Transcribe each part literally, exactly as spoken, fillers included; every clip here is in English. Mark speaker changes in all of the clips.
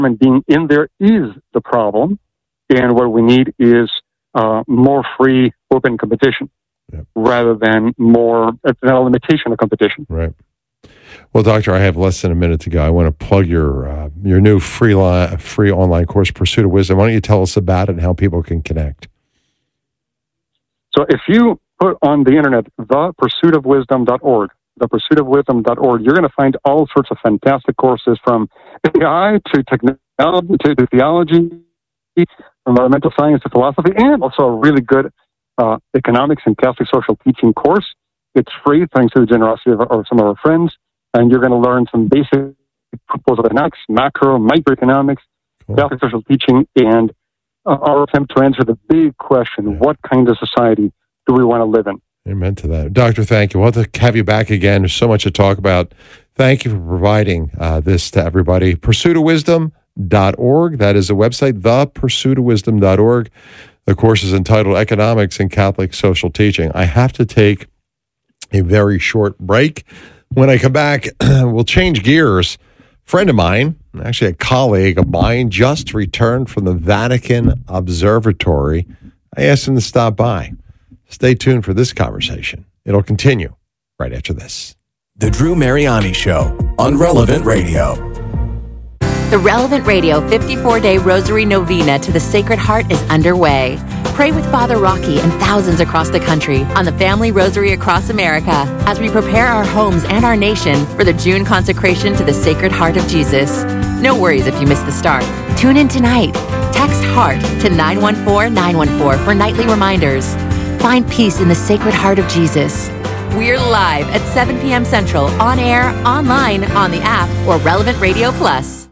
Speaker 1: being in there is the problem, and what we need is uh, more free, open competition, yep. rather than more uh, limitation of competition.
Speaker 2: Right. Well, Doctor, I have less than a minute to go. I want to plug your uh, your new free li- free online course, Pursuit of Wisdom. Why don't you tell us about it and how people can connect?
Speaker 1: So if you put on the internet the pursuit of wisdom dot org, the pursuit of wisdom dot org, you're going to find all sorts of fantastic courses from A I to technology to theology, environmental science to philosophy, and also a really good uh, economics and Catholic social teaching course. It's free thanks to the generosity of, of some of our friends, and you're going to learn some basic principles of economics, macro, microeconomics, cool. Catholic social teaching, and uh, our attempt to answer the big question, yeah. what kind of society do we want to live in?
Speaker 2: Amen to that. Doctor, thank you. We'll have to have you back again. There's so much to talk about. Thank you for providing uh, this to everybody. pursuit of wisdom dot org. That is the website, the pursuit of wisdom dot org. The course is entitled Economics and Catholic Social Teaching. I have to take a very short break. When I come back, we'll change gears. A friend of mine, actually a colleague of mine, just returned from the Vatican Observatory. I asked him to stop by. Stay tuned for this conversation. It'll continue right after this.
Speaker 3: The Drew Mariani Show on Relevant Radio.
Speaker 4: The Relevant Radio fifty-four day Rosary Novena to the Sacred Heart is underway. Pray with Father Rocky and thousands across the country on the Family Rosary Across America as we prepare our homes and our nation for the June consecration to the Sacred Heart of Jesus. No worries if you miss the start. Tune in tonight. Text HEART to nine one four nine one four for nightly reminders. Find peace in the Sacred Heart of Jesus. We're live at seven p.m. Central, on air, online, on the app, or Relevant Radio Plus.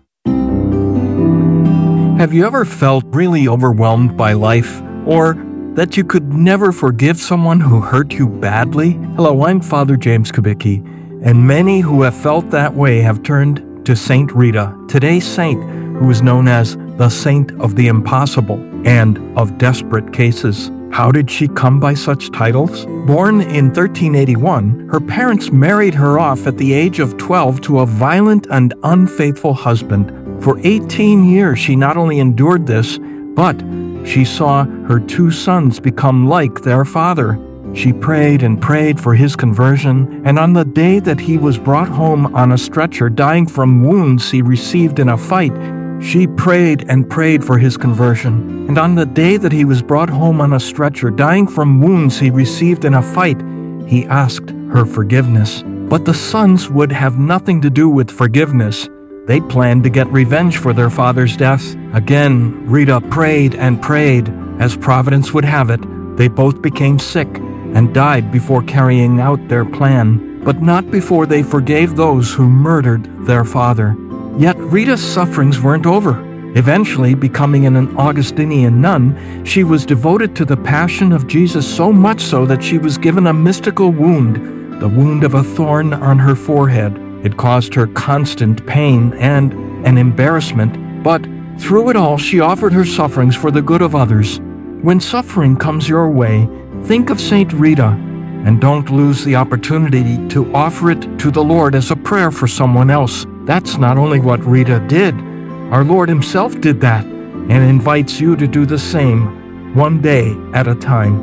Speaker 5: Have you ever felt really overwhelmed by life, or that you could never forgive someone who hurt you badly? Hello, I'm Father James Kubicki, and many who have felt that way have turned to Saint Rita, today's saint, who is known as the Saint of the Impossible and of Desperate Cases. How did she come by such titles? Born in thirteen eighty-one, her parents married her off at the age of twelve to a violent and unfaithful husband. For eighteen years, she not only endured this, but she saw her two sons become like their father. She prayed and prayed for his conversion, and on the day that he was brought home on a stretcher, dying from wounds he received in a fight, she prayed and prayed for his conversion. And on the day that he was brought home on a stretcher, dying from wounds he received in a fight, he asked her forgiveness. But the sons would have nothing to do with forgiveness. They planned to get revenge for their father's death. Again, Rita prayed and prayed. As Providence would have it, they both became sick and died before carrying out their plan, but not before they forgave those who murdered their father. Yet Rita's sufferings weren't over. Eventually, becoming an Augustinian nun, she was devoted to the Passion of Jesus, so much so that she was given a mystical wound, the wound of a thorn on her forehead. It caused her constant pain and an embarrassment, but through it all, she offered her sufferings for the good of others. When suffering comes your way, think of Saint Rita, and don't lose the opportunity to offer it to the Lord as a prayer for someone else. That's not only what Rita did. Our Lord himself did that, and invites you to do the same, one day at a time.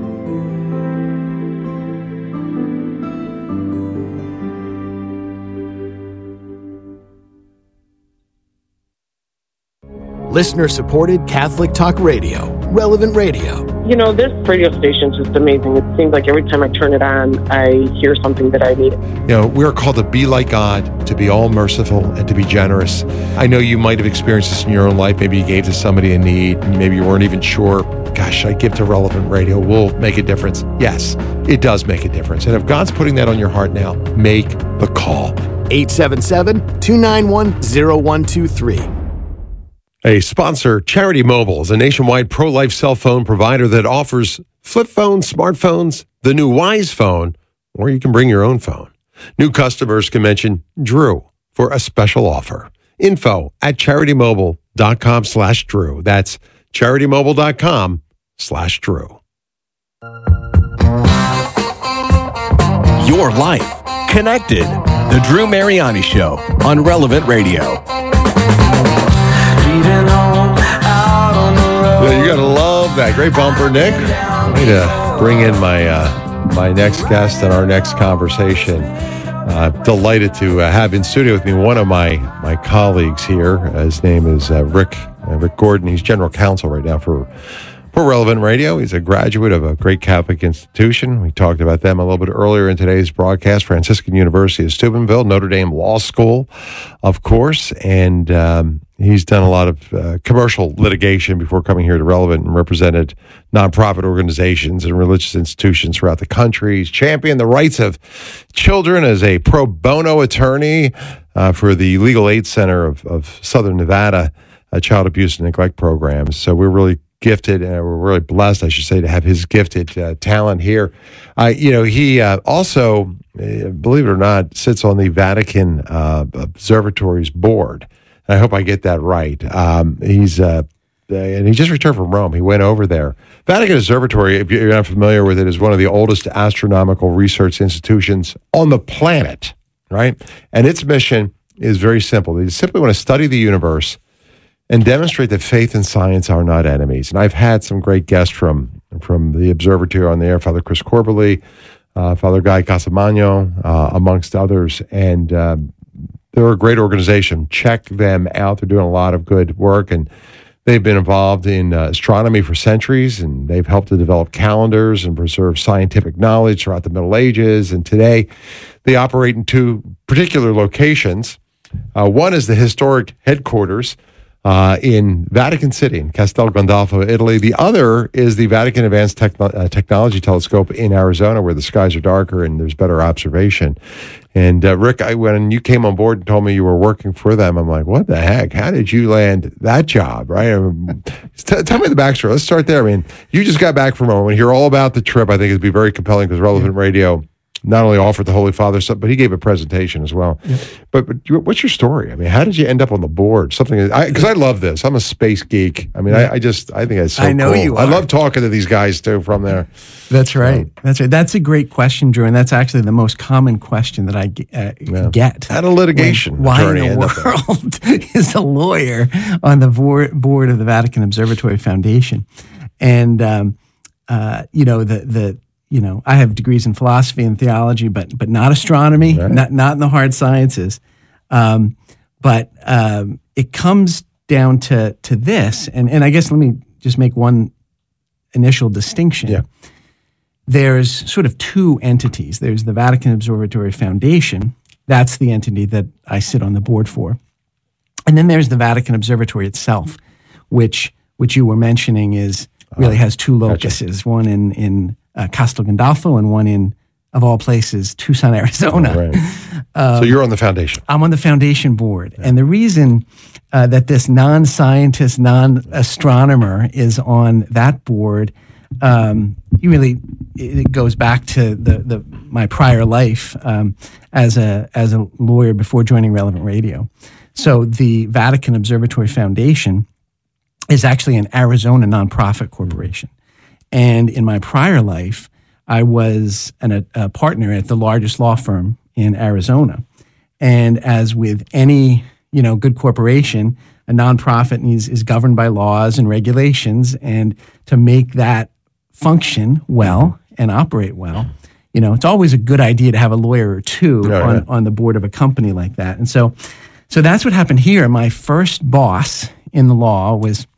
Speaker 3: Listener-supported Catholic Talk Radio, Relevant Radio.
Speaker 6: You know, this radio station is just amazing. It seems like every time I turn it on, I hear something that I need.
Speaker 2: You know, we are called to be like God, to be all merciful, and to be generous. I know you might have experienced this in your own life. Maybe you gave to somebody in need. Maybe you weren't even sure. Gosh, I give to Relevant Radio. Will make a difference. Yes, it does make a difference. And if God's putting that on your heart now, make the call.
Speaker 3: eight seven seven, two nine one, zero one two three.
Speaker 2: A sponsor, Charity Mobile, is a nationwide pro-life cell phone provider that offers flip phones, smartphones, the new Wise phone, or you can bring your own phone. New customers can mention Drew for a special offer. Info at charitymobile.com slash Drew. That's charitymobile.com slash Drew.
Speaker 3: Your life connected. The Drew Mariani Show on Relevant Radio.
Speaker 2: Great bumper, Nick. Way to bring in my uh, my next guest and our next conversation. Uh, delighted to uh, have in studio with me one of my my colleagues here. His name is uh, Rick uh, Rick Gordon. He's general counsel right now for for Relevant Radio. He's a graduate of a great Catholic institution. We talked about them a little bit earlier in today's broadcast. Franciscan University of Steubenville, Notre Dame Law School, of course, and um, he's done a lot of uh, commercial litigation before coming here to Relevant and represented nonprofit organizations and religious institutions throughout the country. He's championed the rights of children as a pro bono attorney uh, for the Legal Aid Center of, of Southern Nevada, uh, child abuse and neglect programs. So we're really gifted, and we're really blessed, I should say, to have his gifted uh, talent here. Uh, you know, he uh, also, uh, believe it or not, sits on the Vatican uh, Observatory's board. I hope I get that right. Um, he's uh, and he just returned from Rome. He went over there. Vatican Observatory, if you're not familiar with it, is one of the oldest astronomical research institutions on the planet, right? And its mission is very simple. They simply want to study the universe and demonstrate that faith and science are not enemies. And I've had some great guests from from the observatory on the air, Father Chris Corbally, uh, Father Guy Casamagno, uh, amongst others. And um, they're a great organization. Check them out. They're doing a lot of good work, and they've been involved in uh, astronomy for centuries, and they've helped to develop calendars and preserve scientific knowledge throughout the Middle Ages. And today, they operate in two particular locations. Uh, one is the historic headquarters Uh, in Vatican City, in Castel Gandolfo, Italy. The other is the Vatican Advanced Techno- uh, Technology Telescope in Arizona, where the skies are darker and there's better observation. And uh, Rick, I, when you came on board and told me you were working for them, I'm like, what the heck? How did you land that job, right? I mean, t- tell me the backstory. Let's start there. I mean, you just got back from Rome. I want to hear all about the trip. I think it'd be very compelling because Relevant Radio not only offered the Holy Father stuff, but he gave a presentation as well. Yep. But, but you, what's your story? I mean, how did you end up on the board? Something because I, I love this. I'm a space geek. I mean, I, I just I think it's so
Speaker 7: I know
Speaker 2: cool.
Speaker 7: you are.
Speaker 2: I love talking to these guys too from there.
Speaker 7: That's right. So, that's right. That's a great question, Drew, and that's actually the most common question that I uh,
Speaker 2: yeah.
Speaker 7: get.
Speaker 2: At a litigation,
Speaker 7: when, why in the world is a lawyer on the board board of the Vatican Observatory Foundation? And um, uh, you know the the. You know, I have degrees in philosophy and theology, but but not astronomy, right. not not in the hard sciences. Um, but um, it comes down to to this, and and I guess let me just make one initial distinction.
Speaker 2: Yeah.
Speaker 7: There's sort of two entities. There's the Vatican Observatory Foundation. That's the entity that I sit on the board for, and then there's the Vatican Observatory itself, which which you were mentioning is really has two locuses. Gotcha. One in in Uh, Castel Gandolfo and one in, of all places, Tucson, Arizona.
Speaker 2: Oh, right. um, so you're on the foundation.
Speaker 7: I'm on the foundation board. Yeah. And the reason uh, that this non-scientist, non-astronomer is on that board, um, you really, it goes back to the, the my prior life um, as a as a lawyer before joining Relevant Radio. So the Vatican Observatory Foundation is actually an Arizona nonprofit corporation. And in my prior life, I was an, a, a partner at the largest law firm in Arizona. And as with any, you know, good corporation, a nonprofit is, is governed by laws and regulations. And to make that function well and operate well, you know, it's always a good idea to have a lawyer or two
Speaker 2: yeah,
Speaker 7: on,
Speaker 2: yeah.
Speaker 7: on the board of a company like that. And so, so that's what happened here. My first boss in the law was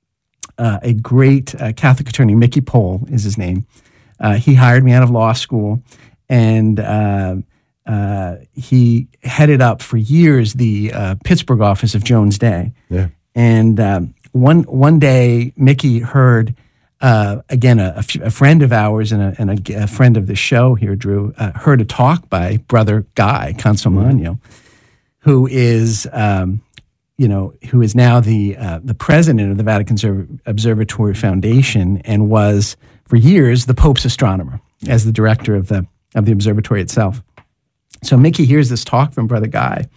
Speaker 7: Uh, a great uh, Catholic attorney, Mickey Pohl is his name. Uh, he hired me out of law school, and uh, uh, he headed up for years the uh, Pittsburgh office of Jones Day.
Speaker 2: Yeah.
Speaker 7: And um, one one day, Mickey heard, uh, again, a, a, f- a friend of ours and, a, and a, a friend of the show here, Drew, uh, heard a talk by Brother Guy Casamagno, mm-hmm. who is... Um, you know, who is now the uh, the president of the Vatican Observatory Foundation and was for years the Pope's astronomer as the director of the of the observatory itself. So Mickey hears this talk from Brother Guy,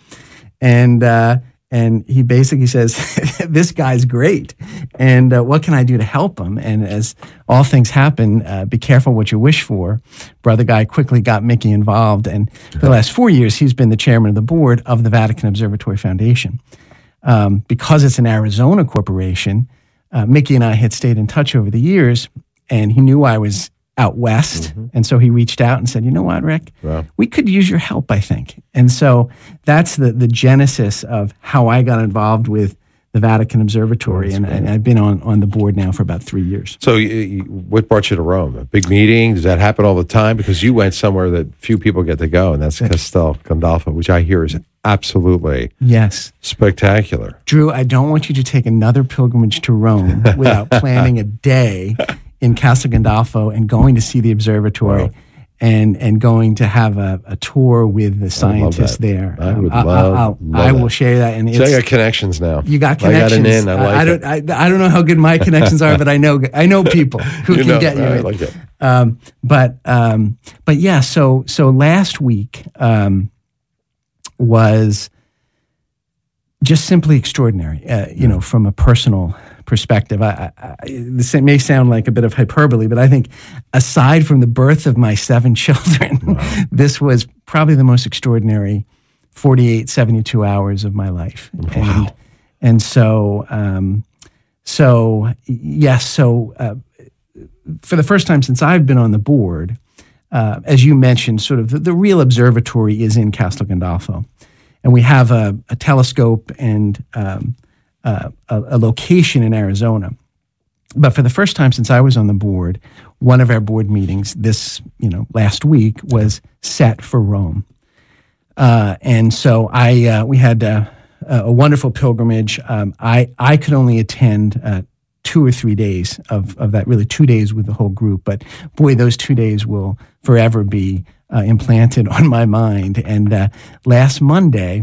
Speaker 7: and uh, and he basically says, "This guy's great, and uh, what can I do to help him?" And as all things happen, uh, be careful what you wish for. Brother Guy quickly got Mickey involved, and for the last four years, he's been the chairman of the board of the Vatican Observatory Foundation. Um, because it's an Arizona corporation, uh, Mickey and I had stayed in touch over the years, and he knew I was out west. Mm-hmm. And so he reached out and said, you know what, Rick, wow. we could use your help, I think. And so that's the, the genesis of how I got involved with the Vatican Observatory. And, and I've been on, on the board now for about three years.
Speaker 2: So you, you, what brought you to Rome? A big meeting? Does that happen all the time? Because you went somewhere that few people get to go, and that's Castel Gandolfo, which I hear is absolutely
Speaker 7: yes
Speaker 2: spectacular.
Speaker 7: Drew, I don't want you to take another pilgrimage to Rome without planning a day in Castel Gandolfo and going to see the observatory. Wow. And and going to have a, a tour with the scientists there.
Speaker 2: I would
Speaker 7: um,
Speaker 2: love,
Speaker 7: I'll,
Speaker 2: love
Speaker 7: I will share that. And
Speaker 2: so I got connections now.
Speaker 7: You got connections.
Speaker 2: I got an in. I like
Speaker 7: I don't.
Speaker 2: it.
Speaker 7: I, I don't know how good my connections are, but I know I know people who
Speaker 2: you
Speaker 7: can
Speaker 2: know,
Speaker 7: get you.
Speaker 2: I
Speaker 7: in.
Speaker 2: like it.
Speaker 7: Um, but um, but yeah. So so last week um, was just simply extraordinary. Uh, you know, from a personal perspective. I, I, this may sound like a bit of hyperbole, but I think aside from the birth of my seven children, wow. this was probably the most extraordinary forty-eight, seventy-two hours of my life.
Speaker 2: Wow.
Speaker 7: And, and so, um, so yes, so uh, for the first time since I've been on the board, uh, as you mentioned, sort of the, the real observatory is in Castel Gandolfo. And we have a, a telescope and um, Uh, a, a location in Arizona. But for the first time since I was on the board, one of our board meetings this, you know, last week was set for Rome. Uh, and so I, uh, we had uh, a wonderful pilgrimage. Um, I, I could only attend uh, two or three days of, of that, really two days with the whole group. But boy, those two days will forever be uh, implanted on my mind. And uh, last Monday,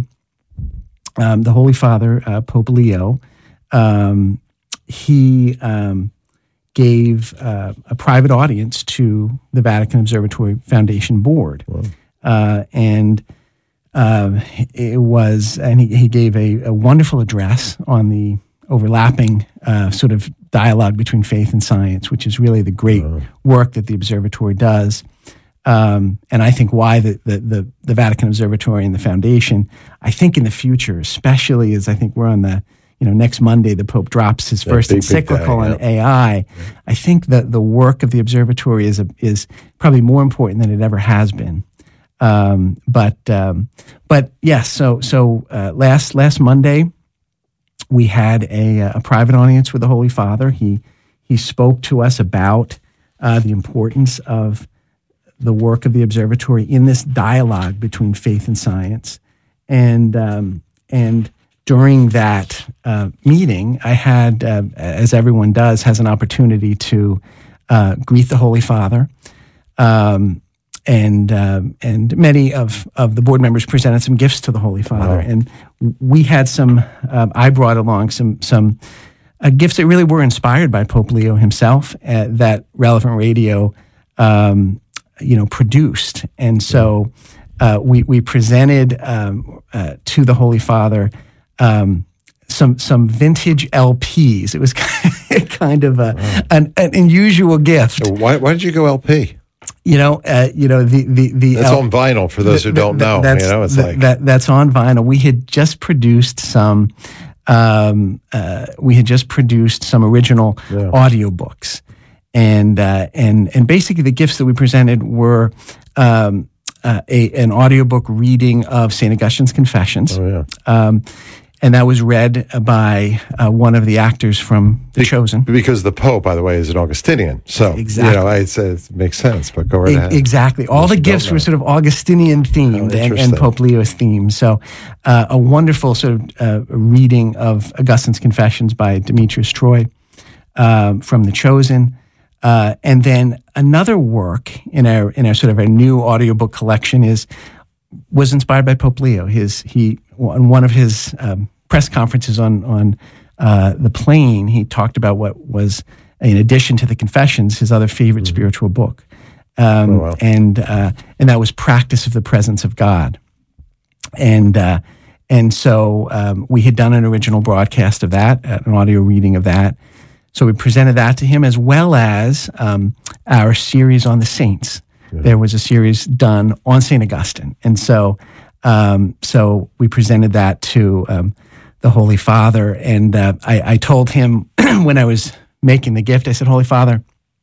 Speaker 7: Um, the Holy Father, uh, Pope Leo, um, he um, gave uh, a private audience to the Vatican Observatory Foundation Board. Wow. Uh, and uh, it was, and he, he gave a, a wonderful address on the overlapping uh, sort of dialogue between faith and science, which is really the great wow. work that the observatory does. Um, and I think why the, the, the, the Vatican Observatory and the Foundation, I think in the future, especially as I think we're on the, you know, next Monday, the Pope drops his first big, encyclical big guy, on yeah. A I. Yeah. I think that the work of the observatory is a, is probably more important than it ever has been. Um, but um, but yes, so so uh, last last Monday, we had a, a private audience with the Holy Father. He he spoke to us about uh, the importance of the work of the observatory in this dialogue between faith and science. And um, and during that uh, meeting, I had, uh, as everyone does, has an opportunity to uh, greet the Holy Father. Um, and uh, and many of, of the board members presented some gifts to the Holy Father. Wow. And we had some, uh, I brought along some some uh, gifts that really were inspired by Pope Leo himself uh, that Relevant Radio um you know, produced. And so uh, we we presented um, uh, to the Holy Father um, some some vintage L Ps. It was kind of a, wow. an, an unusual gift.
Speaker 2: So why why did you go L P?
Speaker 7: You know, uh, you know the the the.
Speaker 2: That's
Speaker 7: L-
Speaker 2: on vinyl for those
Speaker 7: the,
Speaker 2: who don't
Speaker 7: the,
Speaker 2: know.
Speaker 7: That's,
Speaker 2: you know, it's
Speaker 7: the,
Speaker 2: like
Speaker 7: that that's on vinyl. We had just produced some. Um, uh, we had just produced some original yeah. audiobooks. And uh, and and basically, the gifts that we presented were um, uh, a an audiobook reading of Saint Augustine's Confessions,
Speaker 2: oh, yeah.
Speaker 7: um, and that was read by uh, one of the actors from The Be- Chosen.
Speaker 2: Because the Pope, by the way, is an Augustinian, so
Speaker 7: exactly.
Speaker 2: you know, it's, it makes sense. But go right
Speaker 7: e-
Speaker 2: ahead.
Speaker 7: Exactly, all the gifts were sort of Augustinian themed
Speaker 2: oh,
Speaker 7: and, and Pope Leo's themed. So, uh, a wonderful sort of uh, reading of Augustine's Confessions by Demetrius Troy um, from The Chosen. Uh, and then another work in our in our sort of our new audiobook collection is was inspired by Pope Leo. His he on one of his um, press conferences on on uh, the plane, he talked about what was, in addition to the Confessions, his other favorite mm-hmm. spiritual book, um, oh, wow. and uh, and that was Practice of the Presence of God, and uh, and so um, we had done an original broadcast of that, an audio reading of that. So we presented that to him, as well as um, our series on the saints. Yeah. There was a series done on Saint Augustine. And so um, so we presented that to um, the Holy Father. And uh, I, I told him when I was making the gift, I said, Holy Father,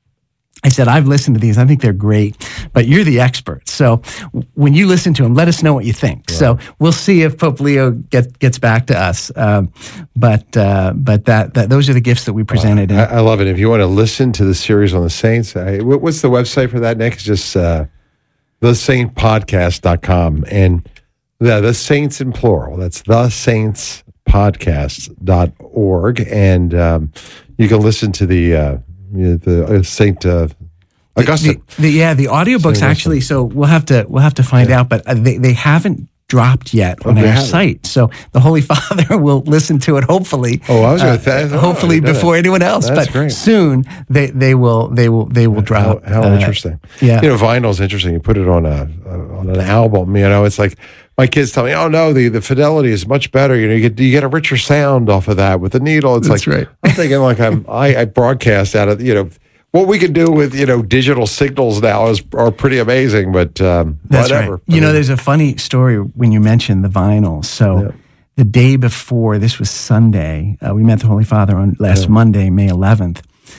Speaker 7: I said, I've listened to these. I think they're great, but you're the expert. So when you listen to them, let us know what you think. Right. So we'll see if Pope Leo get, gets back to us. Um, but uh, but that, that those are the gifts that we presented.
Speaker 2: Wow. I, I love it. If you want to listen to the series on the saints, I, what's the website for that, Nick? It's just uh, the saint podcast dot com. And the, the saints in plural. That's the saints podcast dot org. And um, you can listen to the... Uh, Yeah, the uh, Saint uh, Augustine.
Speaker 7: The, the, yeah, the audiobooks actually. So we'll have to we'll have to find yeah. out, but uh, they they haven't dropped yet on oh, our site. So the Holy Father will listen to it. Hopefully.
Speaker 2: Oh, I was going to
Speaker 7: uh,
Speaker 2: th-
Speaker 7: hopefully
Speaker 2: oh,
Speaker 7: before anyone else.
Speaker 2: That's
Speaker 7: but
Speaker 2: great.
Speaker 7: soon they they will they will they will drop.
Speaker 2: How, how
Speaker 7: uh,
Speaker 2: interesting.
Speaker 7: Yeah.
Speaker 2: You know, vinyl's interesting. You put it on a uh, on an album. You know, it's like. My kids tell me, "Oh no, the, the fidelity is much better. You know, you get you get a richer sound off of that with the needle." It's
Speaker 7: That's
Speaker 2: like
Speaker 7: right.
Speaker 2: I'm thinking like I'm I, I broadcast out of you know what we can do with you know digital signals now is are pretty amazing. But um,
Speaker 7: That's
Speaker 2: whatever.
Speaker 7: Right. You I know, mean, there's a funny story when you mentioned the vinyl. So yeah. the day before, this was Sunday. Uh, we met the Holy Father on last yeah. Monday, May eleventh,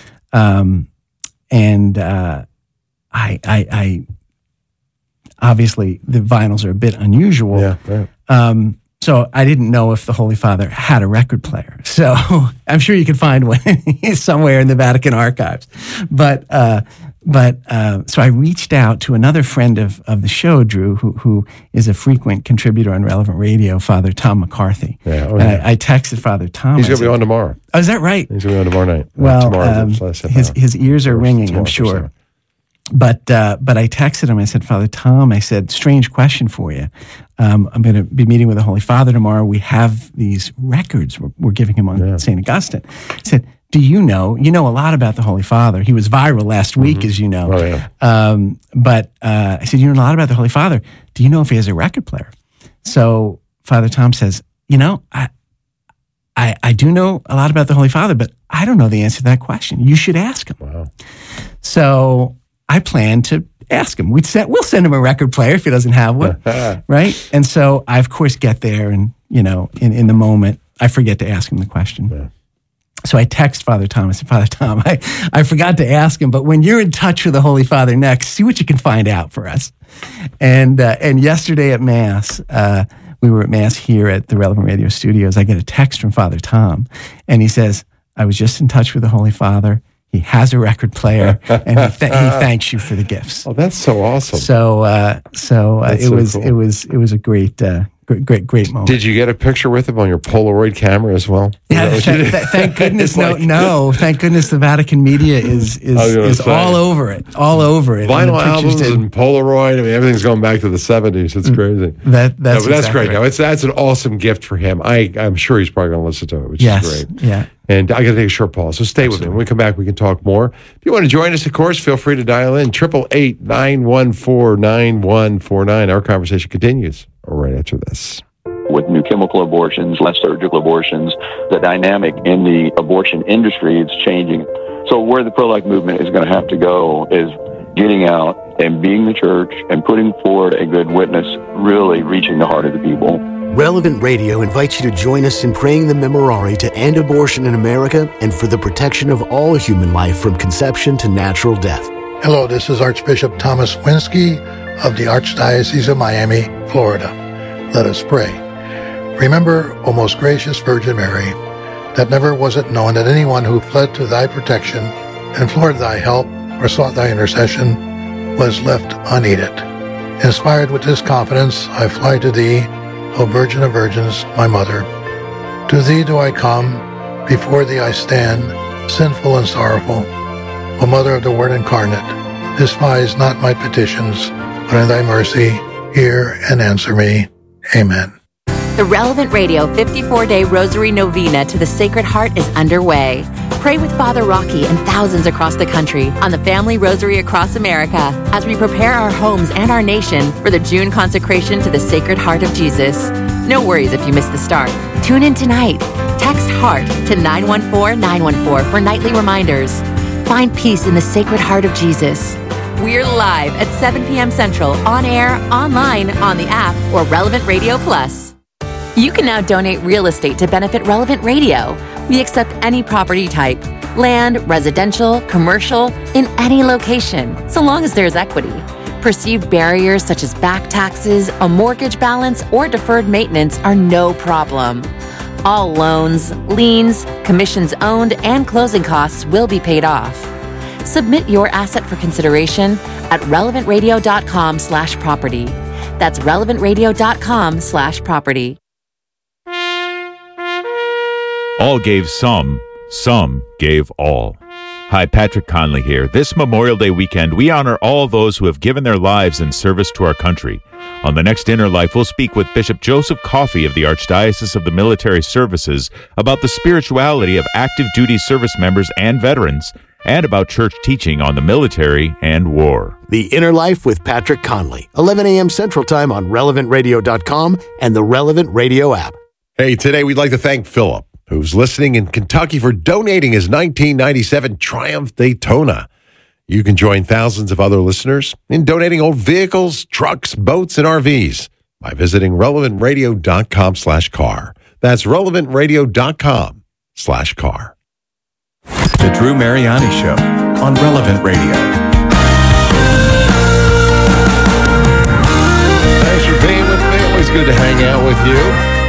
Speaker 7: um, and uh, I I. I Obviously, the vinyls are a bit unusual.
Speaker 2: Yeah, right.
Speaker 7: Um, so I didn't know if the Holy Father had a record player. So I'm sure you can find one somewhere in the Vatican archives. But uh, but uh, so I reached out to another friend of, of the show, Drew, who who is a frequent contributor on Relevant Radio, Father Tom McCarthy.
Speaker 2: Yeah, oh,
Speaker 7: and
Speaker 2: yeah.
Speaker 7: I, I texted Father Tom.
Speaker 2: He's going to be on tomorrow.
Speaker 7: Oh, is that right?
Speaker 2: He's going to be on tomorrow night.
Speaker 7: Well,
Speaker 2: tomorrow,
Speaker 7: um, his his ears are ringing, I'm sure. But uh, but I texted him. I said, Father Tom, I said, strange question for you. Um, I'm going to be meeting with the Holy Father tomorrow. We have these records we're, we're giving him on yeah. Saint Augustine. I said, do you know, you know a lot about the Holy Father. He was viral last week, mm-hmm. as you know.
Speaker 2: Oh, yeah.
Speaker 7: Um, but uh, I said, you know a lot about the Holy Father. Do you know if he has a record player? So Father Tom says, you know, I, I, I do know a lot about the Holy Father, but I don't know the answer to that question. You should ask him.
Speaker 2: Wow.
Speaker 7: So I plan to ask him. We'd set, we'll send him a record player if he doesn't have one, right? And so I, of course, get there and, you know, in, in the moment, I forget to ask him the question.
Speaker 2: Yeah.
Speaker 7: So I text Father Tom. I said, Father Tom, I, I forgot to ask him, but when you're in touch with the Holy Father next, see what you can find out for us. And uh, and yesterday at Mass, uh, we were at Mass here at the Relevant Radio Studios. I get a text from Father Tom, and he says, I was just in touch with the Holy Father. He has a record player, and he, th- he thanks you for the gifts.
Speaker 2: Oh, that's so awesome!
Speaker 7: So, uh, so uh, it
Speaker 2: so
Speaker 7: was
Speaker 2: cool.
Speaker 7: it was it was a great, uh, great, great, great moment.
Speaker 2: Did you get a picture with him on your Polaroid camera as well?
Speaker 7: Yeah, th- th- thank goodness. no,
Speaker 2: like,
Speaker 7: no, thank goodness the Vatican media is is, is all over it, all over it.
Speaker 2: Vinyl albums did, and Polaroid. I mean, everything's going back to the seventies. It's crazy.
Speaker 7: That that's
Speaker 2: no, that's
Speaker 7: exactly
Speaker 2: great.
Speaker 7: Right.
Speaker 2: No, it's that's an awesome gift for him. I I'm sure he's probably going to listen to it, which
Speaker 7: yes,
Speaker 2: is great.
Speaker 7: Yeah.
Speaker 2: And I got to take a short pause, so stay Absolutely. with me. When we come back, we can talk more. If you want to join us, of course, feel free to dial in, triple eight, nine one four, nine one four nine. Our conversation continues right after this.
Speaker 8: With new chemical abortions, less surgical abortions, the dynamic in the abortion industry is changing. So where the pro-life movement is going to have to go is getting out and being the church and putting forward a good witness, really reaching the heart of the people.
Speaker 3: Relevant Radio invites you to join us in praying the Memorare to end abortion in America and for the protection of all human life from conception to natural death.
Speaker 9: Hello, this is Archbishop Thomas Winsky of the Archdiocese of Miami, Florida. Let us pray. Remember, O most gracious Virgin Mary, that never was it known that anyone who fled to thy protection, implored thy help, or sought thy intercession was left unaided. Inspired with this confidence, I fly to thee, O Virgin of Virgins, my Mother. To thee do I come, before thee I stand, sinful and sorrowful. O Mother of the Word incarnate, despise not my petitions, but in thy mercy hear and answer me. Amen.
Speaker 4: The Relevant Radio fifty-four day Rosary Novena to the Sacred Heart is underway. Pray with Father Rocky and thousands across the country on the Family Rosary Across America as we prepare our homes and our nation for the June consecration to the Sacred Heart of Jesus. No worries if you miss the start. Tune in tonight. Text HEART to nine one four nine one four for nightly reminders. Find peace in the Sacred Heart of Jesus. We're live at seven p.m. Central, on air, online, on the app, or Relevant Radio Plus. You can now donate real estate to benefit Relevant Radio. We accept any property type, land, residential, commercial, in any location, so long as there's equity. Perceived barriers such as back taxes, a mortgage balance, or deferred maintenance are no problem. All loans, liens, commissions owned, and closing costs will be paid off. Submit your asset for consideration at relevantradio.com slash property. That's relevantradio.com slash property.
Speaker 10: All gave some, some gave all. Hi, Patrick Conley here. This Memorial Day weekend, we honor all those who have given their lives in service to our country. On the next Inner Life, we'll speak with Bishop Joseph Coffey of the Archdiocese of the Military Services about the spirituality of active duty service members and veterans, and about church teaching on the military and war.
Speaker 3: The Inner Life with Patrick Conley, eleven a.m. Central Time on relevant radio dot com and the Relevant Radio app.
Speaker 2: Hey, today we'd like to thank Philip, who's listening in Kentucky, for donating his nineteen ninety-seven Triumph Daytona. You can join thousands of other listeners in donating old vehicles, trucks, boats, and R Vs by visiting relevant radio dot com slash car. That's relevant radio dot com slash car.
Speaker 11: The Drew Mariani Show on Relevant Radio.
Speaker 2: Thanks for being with me. Always good to hang out with you.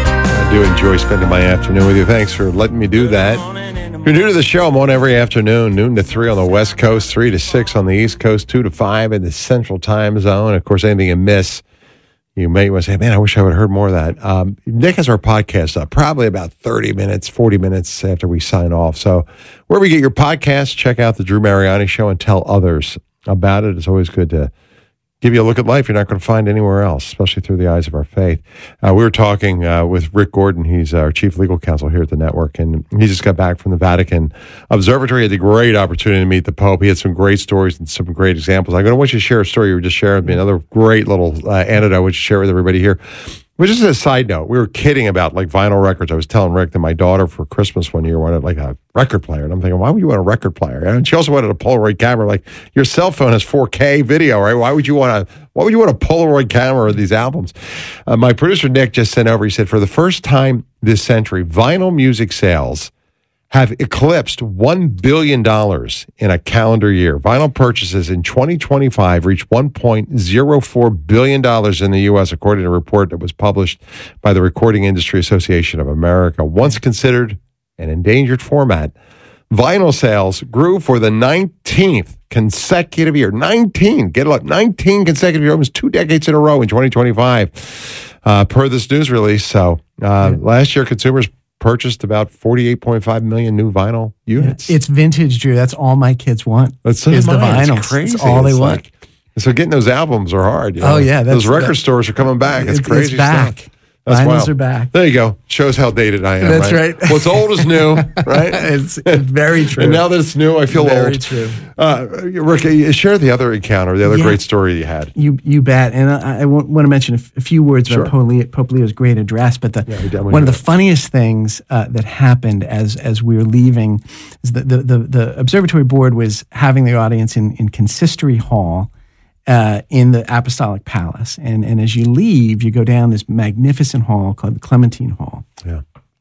Speaker 2: I do enjoy spending my afternoon with you. Thanks for letting me do that. If you're new to the show, I'm on every afternoon, noon to three on the West Coast, three to six on the East Coast, two to five in the Central Time Zone. Of course, anything you miss, you may want to say, man, I wish I would have heard more of that. Um, Nick has our podcast up probably about thirty minutes, forty minutes after we sign off. So wherever you get your podcast, check out the Drew Mariani Show and tell others about it. It's always good to give you a look at life you're not going to find anywhere else, especially through the eyes of our faith. Uh, we were talking uh, with Rick Gordon. He's our chief legal counsel here at the network, and he just got back from the Vatican Observatory. He had the great opportunity to meet the Pope. He had some great stories and some great examples. I'm going to want you to share a story you were just sharing with me, another great little uh, anecdote I want you to share with everybody here. But just as a side note, we were kidding about like vinyl records. I was telling Rick that my daughter for Christmas one year wanted like a record player. And I'm thinking, why would you want a record player? And she also wanted a Polaroid camera. Like, your cell phone has four K video, right? Why would you want a, why would you want a Polaroid camera of these albums? Uh, my producer, Nick, just sent over, he said, for the first time this century, vinyl music sales have eclipsed one billion dollars in a calendar year. Vinyl purchases in twenty twenty-five reached one point zero four billion dollars in the U S, according to a report that was published by the Recording Industry Association of America. Once considered an endangered format, vinyl sales grew for the nineteenth consecutive year. nineteen, get it up, nineteen consecutive years, almost two decades in a row in twenty twenty-five, uh, per this news release. So uh, yeah. Last year, consumers purchased about forty-eight point five million new vinyl units.
Speaker 7: It's vintage, Drew. That's all my kids want.
Speaker 2: That's
Speaker 7: is the
Speaker 2: vinyl.
Speaker 7: It's
Speaker 2: crazy.
Speaker 7: That's all
Speaker 2: it's
Speaker 7: they want.
Speaker 2: Like, so getting those albums are hard. You know?
Speaker 7: Oh, yeah. That's,
Speaker 2: those record
Speaker 7: that,
Speaker 2: stores are coming back. It's,
Speaker 7: it's
Speaker 2: crazy
Speaker 7: it's back.
Speaker 2: stuff. That's
Speaker 7: Vinyls
Speaker 2: wild.
Speaker 7: are back.
Speaker 2: There you go. Shows how dated I am.
Speaker 7: That's right.
Speaker 2: right. What's old is new, right?
Speaker 7: it's, it's very true.
Speaker 2: And now that it's new, I feel
Speaker 7: very
Speaker 2: old.
Speaker 7: Very true.
Speaker 2: Uh, Rick, share the other encounter, the other
Speaker 7: yeah.
Speaker 2: great story you had.
Speaker 7: You you bet. And I, I want to mention a, f- a few words
Speaker 2: sure.
Speaker 7: about Pope, Leo, Pope Leo's great address. But the, yeah, one of the that. funniest things uh, that happened as as we were leaving is that the, the, the observatory board was having the audience in, in Consistory Hall. Uh, in the Apostolic Palace. And and as you leave, you go down this magnificent hall called the Clementine Hall
Speaker 2: yeah.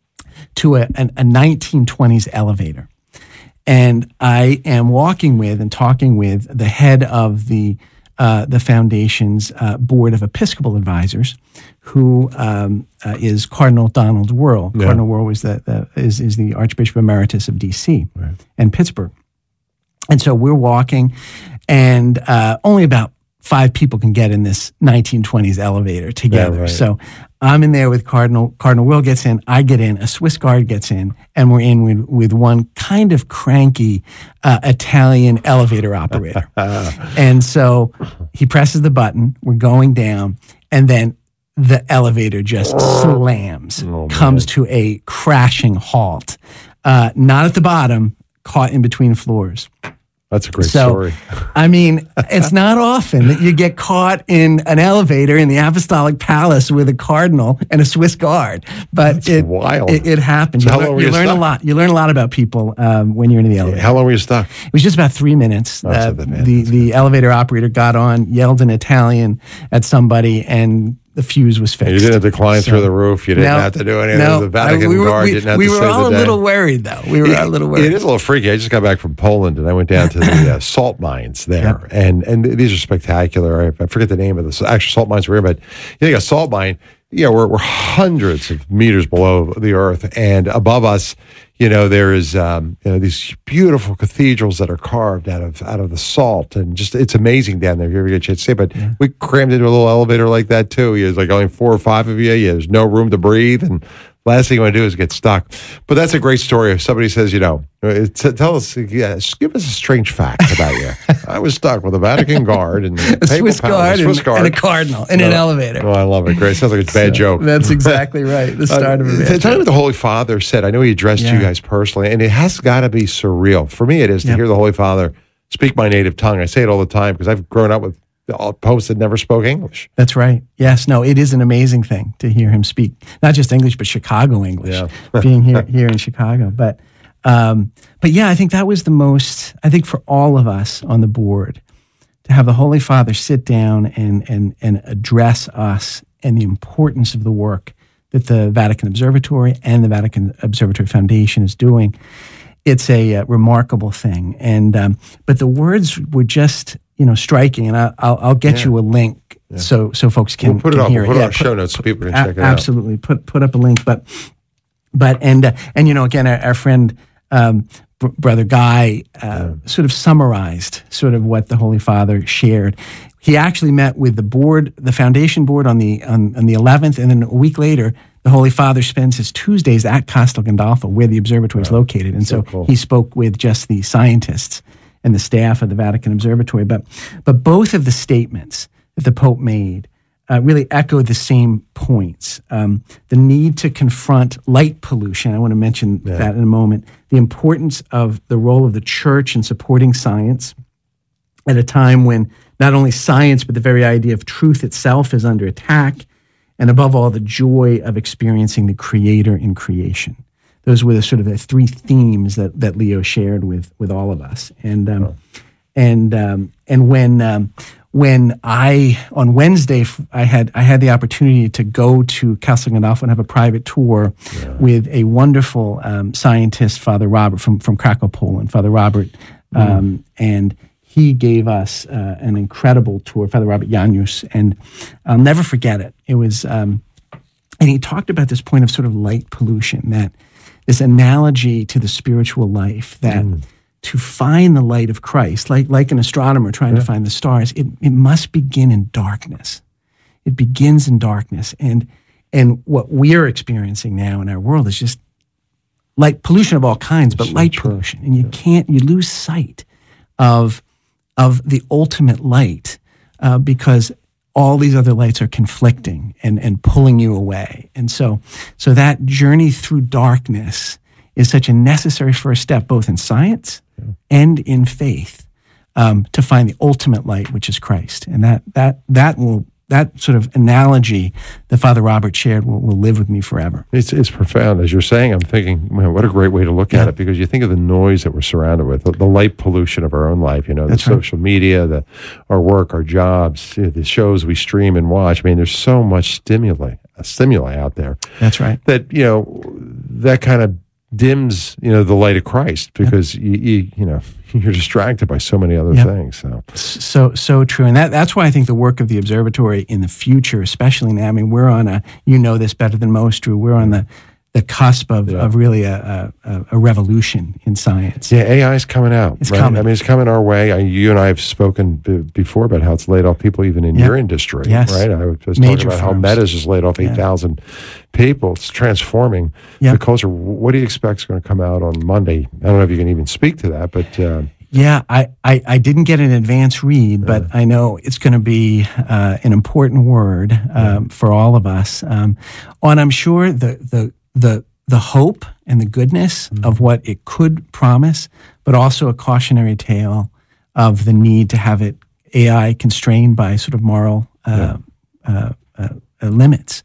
Speaker 7: to a, a, a nineteen twenties elevator. And I am walking with and talking with the head of the uh, the foundation's uh, board of Episcopal advisors, who um, uh, is Cardinal Donald Wuerl. Yeah. Cardinal Wuerl was the, the, is, is the Archbishop Emeritus of D C right. and Pittsburgh. And so we're walking, and uh, only about five people can get in this nineteen twenties elevator together. Yeah, right. So I'm in there with Cardinal. Cardinal Will gets in. I get in. A Swiss guard gets in, and we're in with, with one kind of cranky uh, Italian elevator operator. And so he presses the button. We're going down, and then the elevator just slams, oh, comes to a crashing halt. Uh, not at the bottom, caught in between floors.
Speaker 2: That's a great
Speaker 7: so,
Speaker 2: story.
Speaker 7: I mean, it's not often that you get caught in an elevator in the Apostolic Palace with a cardinal and a Swiss guard, but
Speaker 2: That's
Speaker 7: it,
Speaker 2: wild.
Speaker 7: it it happens.
Speaker 2: So
Speaker 7: you
Speaker 2: how
Speaker 7: learn,
Speaker 2: long were
Speaker 7: you
Speaker 2: you
Speaker 7: learn
Speaker 2: stuck?
Speaker 7: a lot. You learn a lot about people um, when you're in the elevator.
Speaker 2: How long were you stuck?
Speaker 7: It was just about three minutes.
Speaker 2: Oh,
Speaker 7: uh,
Speaker 2: so the,
Speaker 7: the the elevator operator got on, yelled in Italian at somebody, and the fuse was fixed.
Speaker 2: You didn't have to climb
Speaker 7: So-
Speaker 2: through the roof. You didn't
Speaker 7: No,
Speaker 2: have to do anything.
Speaker 7: no,
Speaker 2: The Vatican
Speaker 7: I- we were,
Speaker 2: guard
Speaker 7: we,
Speaker 2: didn't have
Speaker 7: we
Speaker 2: to
Speaker 7: were
Speaker 2: save
Speaker 7: all
Speaker 2: the
Speaker 7: a
Speaker 2: day.
Speaker 7: little worried, though. We were
Speaker 2: It-
Speaker 7: a little worried.
Speaker 2: It is a little freaky. I just got back from Poland and I went down to the uh, salt mines there,
Speaker 7: Yep.
Speaker 2: and and these are spectacular. I, I forget the name of the actual salt mines we're in, but you think a salt mine, yeah, we're we're hundreds of meters below the earth, and above us, you know, there is um, you know these beautiful cathedrals that are carved out of out of the salt, and just it's amazing down there. If you ever get a chance to see, it. But
Speaker 7: Yeah.
Speaker 2: we crammed into a little elevator like that too. There's like only four or five of you. Yeah, there's no room to breathe, and last thing you want to do is get stuck. But that's a great story. If somebody says, you know, uh, t- tell us, yeah, just give us a strange fact about you. I was stuck with a Vatican guard and
Speaker 7: a Swiss
Speaker 2: papal
Speaker 7: guard,
Speaker 2: palace, Swiss
Speaker 7: and,
Speaker 2: guard.
Speaker 7: and a cardinal in
Speaker 2: No.
Speaker 7: an elevator.
Speaker 2: Oh, I love it. Great. Sounds like it's a bad
Speaker 7: So,
Speaker 2: joke.
Speaker 7: That's exactly right. The start of a
Speaker 2: Uh,
Speaker 7: bad
Speaker 2: Tell me
Speaker 7: joke.
Speaker 2: what the Holy Father said. I know he addressed
Speaker 7: Yeah.
Speaker 2: you guys personally, and it has got to be surreal. For me, it is to
Speaker 7: Yep.
Speaker 2: hear the Holy Father speak my native tongue. I say it all the time because I've grown up with all popes that never spoke English.
Speaker 7: That's right. Yes. No, it is an amazing thing to hear him speak, not just English, but Chicago English,
Speaker 2: Yeah.
Speaker 7: being here, here in Chicago. But, um, but yeah, I think that was the most, I think for all of us on the board, to have the Holy Father sit down and, and, and address us and the importance of the work that the Vatican Observatory and the Vatican Observatory Foundation is doing. It's a uh, remarkable thing. And, um, but the words were just, you know, striking, and I, I'll, I'll get
Speaker 2: Yeah.
Speaker 7: you a link so so folks can,
Speaker 2: We'll put it
Speaker 7: can
Speaker 2: up.
Speaker 7: hear
Speaker 2: We'll
Speaker 7: it.
Speaker 2: put it
Speaker 7: Yeah,
Speaker 2: on show notes so people can
Speaker 7: a-
Speaker 2: check it out.
Speaker 7: Absolutely, put put up a link. But but and uh, and you know, again, our, our friend um, Br- Brother Guy uh, sort of summarized sort of what the Holy Father shared. He actually met with the board, the foundation board, on the on, on the eleventh, and then a week later, the Holy Father spends his Tuesdays at Castel Gandolfo, where the observatory is located, and so,
Speaker 2: So cool.
Speaker 7: he spoke with just the scientists and the staff of the Vatican Observatory. But but both of the statements that the Pope made uh, really echoed the same points. Um, the need to confront light pollution. I want to mention
Speaker 2: Yeah.
Speaker 7: that in a moment. The importance of the role of the church in supporting science at a time when not only science, but the very idea of truth itself is under attack. And above all, the joy of experiencing the Creator in creation. Those were the sort of the three themes that, that Leo shared with, with all of us. And um, and um, and when um, when I on Wednesday f- I had I had the opportunity to go to Castel Gandolfo and have a private tour with a wonderful um, scientist, Father Robert from from Krakow, Poland. Father Robert, um, and he gave us uh, an incredible tour, Father Robert Janusz, and I'll never forget it. It was, um, and he talked about this point of sort of light pollution, that this analogy to the spiritual life, that to find the light of Christ, like like an astronomer trying
Speaker 2: Yeah.
Speaker 7: to find the stars, it, it must begin in darkness. It begins in darkness, and and what we're experiencing now in our world is just light pollution of all kinds, but
Speaker 2: So
Speaker 7: light
Speaker 2: true.
Speaker 7: pollution, and you can't you lose sight of of the ultimate light uh, because all these other lights are conflicting and, and pulling you away. And so, so that journey through darkness is such a necessary first step, both in science and in faith, um, to find the ultimate light, which is Christ. And that that that will that sort of analogy that Father Robert shared will, will live with me forever.
Speaker 2: It's it's profound. As you're saying, I'm thinking, man, what a great way to look
Speaker 7: Yeah.
Speaker 2: at it, because you think of the noise that we're surrounded with, the, the light pollution of our own life, you know,
Speaker 7: That's
Speaker 2: the
Speaker 7: right.
Speaker 2: social media, the our work, our jobs, you know, the shows we stream and watch. I mean, there's so much stimuli, uh, stimuli out there
Speaker 7: That's right.
Speaker 2: that, you know, that kind of dims, you know, the light of Christ, because you, you you know, you're distracted by so many other
Speaker 7: Yep.
Speaker 2: things. So
Speaker 7: So so true, and that that's why I think the work of the observatory in the future, especially now. I mean, we're on a you know this better than most, Drew. We're on the the cusp of,
Speaker 2: Yeah.
Speaker 7: of really a, a a revolution in science.
Speaker 2: yeah, A I is coming out.
Speaker 7: It's
Speaker 2: right?
Speaker 7: coming.
Speaker 2: I mean, it's coming our way. I, you and I have spoken b- before about how it's laid off people even in
Speaker 7: Yeah.
Speaker 2: your industry,
Speaker 7: Yes.
Speaker 2: right? I was just
Speaker 7: Major
Speaker 2: talking about
Speaker 7: firms.
Speaker 2: how Meta's just laid off eight thousand people. It's transforming
Speaker 7: Yeah.
Speaker 2: the culture. What do you expect is going to come out on Monday? I don't know if you can even speak to that, but uh,
Speaker 7: Yeah, I, I, I didn't get an advance read, but I know it's going to be uh, an important word um, for all of us. Um, and I'm sure the the the the hope and the goodness of what it could promise, but also a cautionary tale of the need to have it A I constrained by sort of moral uh, uh, uh, uh, limits.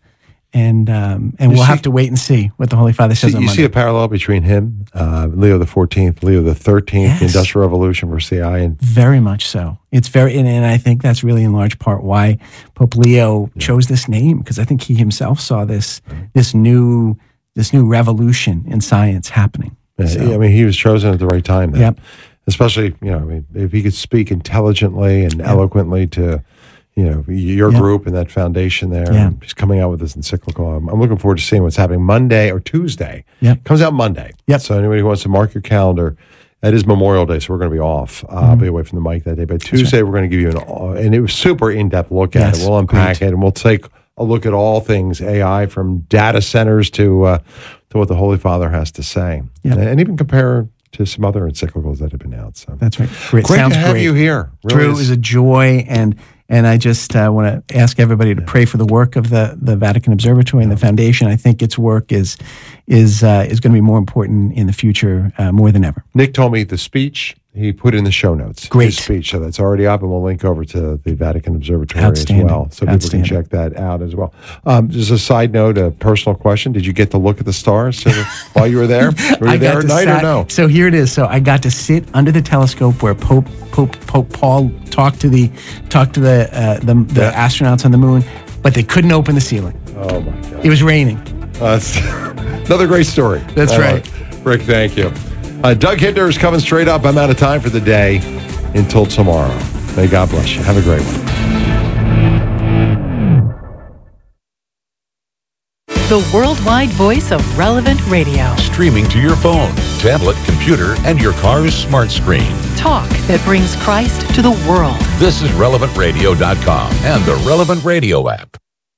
Speaker 7: And um, and
Speaker 2: You
Speaker 7: we'll
Speaker 2: see-
Speaker 7: have to wait and see what the Holy Father says
Speaker 2: See,
Speaker 7: on
Speaker 2: you
Speaker 7: Monday.
Speaker 2: see a parallel between him, uh, Leo the fourteenth, Leo the thirteenth, the
Speaker 7: Yes.
Speaker 2: Industrial Revolution versus the eye, and
Speaker 7: Very much so. It's very, and, and I think that's really in large part why Pope Leo chose this name, because I think he himself saw this this new this new revolution in science happening.
Speaker 2: Yeah,
Speaker 7: So-
Speaker 2: I mean, he was chosen at the right time. Then.
Speaker 7: Yep.
Speaker 2: Especially, you know, I mean, if he could speak intelligently and eloquently to, you know, your
Speaker 7: Yep.
Speaker 2: group and that foundation there.
Speaker 7: Yeah.
Speaker 2: He's coming out with this encyclical. I'm, I'm looking forward to seeing what's happening Monday or Tuesday.
Speaker 7: Yep.
Speaker 2: Comes out Monday.
Speaker 7: Yep.
Speaker 2: So anybody who wants to mark your calendar, that is Memorial Day, so we're going to be off. Uh, I'll be away from the mic that day. But Tuesday, we're going to give you an, uh, and it was super in-depth look at
Speaker 7: Yes,
Speaker 2: it. We'll unpack
Speaker 7: great.
Speaker 2: it, and we'll take a look at all things A I, from data centers to uh, to what the Holy Father has to say,
Speaker 7: Yep.
Speaker 2: and, and even compare to some other encyclicals that have been out. So
Speaker 7: That's right. Great.
Speaker 2: great
Speaker 7: Sounds
Speaker 2: to have
Speaker 7: great.
Speaker 2: you here. Really
Speaker 7: Drew, it was a joy, and and I just uh, want to ask everybody to pray for the work of the, the Vatican Observatory and the Foundation. I think its work is is uh, is going to be more important in the future, uh, more than ever.
Speaker 2: Nick told me the speech he put in the show notes.
Speaker 7: Great.
Speaker 2: His speech, so that's already up, and we'll link over to the Vatican Observatory
Speaker 7: Outstanding.
Speaker 2: as well, so people
Speaker 7: Outstanding.
Speaker 2: can check that out as well. Um, just a side note, a personal question: did you get to look at the stars uh, while you were there? Were you
Speaker 7: I
Speaker 2: there
Speaker 7: got
Speaker 2: at
Speaker 7: to
Speaker 2: night
Speaker 7: sat-
Speaker 2: or no?
Speaker 7: So here it is. So I got to sit under the telescope where Pope Pope Pope Paul talked to the talked to the uh, the, the
Speaker 2: Yeah.
Speaker 7: astronauts on the moon, but they couldn't open the ceiling.
Speaker 2: Oh my God!
Speaker 7: It was raining.
Speaker 2: Uh, it's another great story.
Speaker 7: That's
Speaker 2: I love
Speaker 7: right.
Speaker 2: it. Rick, thank you. Uh, Doug Hittner is coming straight up. I'm out of time for the day. Until tomorrow. May God bless you. Have a great one.
Speaker 12: The worldwide voice of Relevant Radio.
Speaker 13: Streaming to your phone, tablet, computer, and your car's smart screen.
Speaker 12: Talk that brings Christ to the world.
Speaker 13: This is relevant radio dot com and the Relevant Radio app.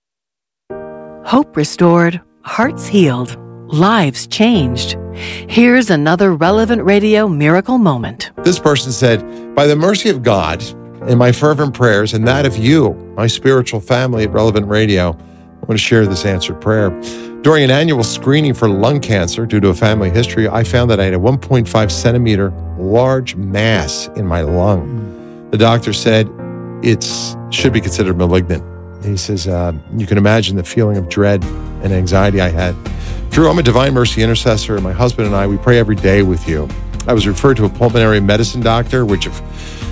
Speaker 12: Hope restored, hearts healed, lives changed. Here's another Relevant Radio miracle moment.
Speaker 2: This person said, by the mercy of God and my fervent prayers and that of you, my spiritual family at Relevant Radio, I want to share this answered prayer. During an annual screening for lung cancer due to a family history, I found that I had a one point five centimeter large mass in my lung. The doctor said it should be considered malignant. He says, uh, you can imagine the feeling of dread and anxiety I had. Drew, I'm a Divine Mercy intercessor, and my husband and I, we pray every day with you. I was referred to a pulmonary medicine doctor, which of,